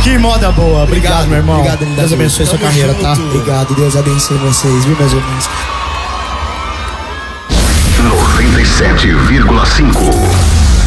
Que moda boa. Obrigado, meu irmão. Obrigado, Deus abençoe sua carreira, tá? Obrigado, Deus abençoe vocês, viu, meus irmãos? 97,5